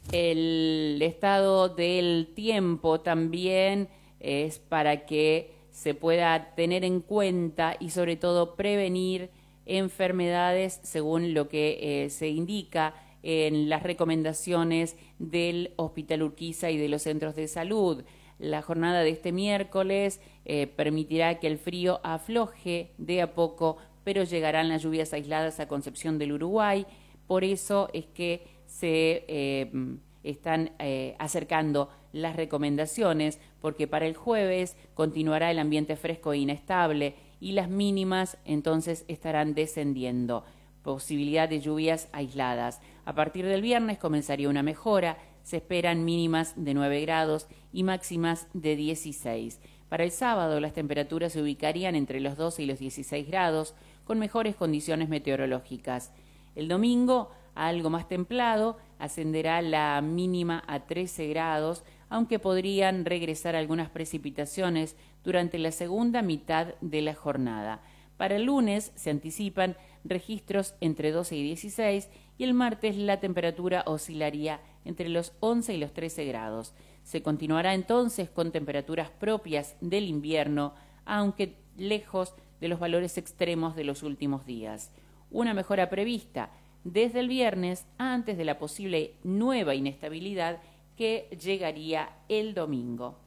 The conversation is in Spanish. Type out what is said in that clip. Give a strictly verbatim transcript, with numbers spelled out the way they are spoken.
El estado del tiempo también es para que se pueda tener en cuenta y sobre todo prevenir enfermedades según lo que eh, se indica en las recomendaciones del Hospital Urquiza y de los centros de salud. La jornada de este miércoles eh, permitirá que el frío afloje de a poco, pero llegarán las lluvias aisladas a Concepción del Uruguay. Por eso es que se eh, están eh, acercando las recomendaciones, porque para el jueves continuará el ambiente fresco e inestable y las mínimas entonces estarán descendiendo. Posibilidad de lluvias aisladas. A partir del viernes comenzaría una mejora, se esperan mínimas de nueve grados y máximas de dieciséis. Para el sábado las temperaturas se ubicarían entre los doce y los dieciséis grados, con mejores condiciones meteorológicas. El domingo, algo más templado, ascenderá la mínima a trece grados, aunque podrían regresar algunas precipitaciones durante la segunda mitad de la jornada. Para el lunes se anticipan registros entre doce y dieciséis y el martes la temperatura oscilaría entre los once y los trece grados. Se continuará entonces con temperaturas propias del invierno, aunque lejos de los valores extremos de los últimos días. Una mejora prevista desde el viernes antes de la posible nueva inestabilidad que llegaría el domingo.